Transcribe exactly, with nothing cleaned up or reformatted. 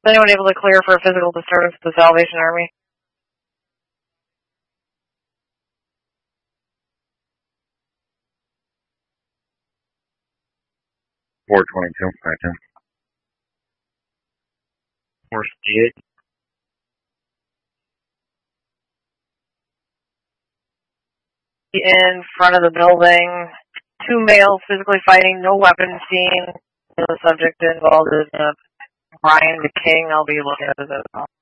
Is anyone able to clear for a physical disturbance to the Salvation Army? four twenty-two, right there. four sixty-eight. In front of the building, two males physically fighting, no weapons seen. The subject involved is uh, Brian the King. I'll be looking at this as well.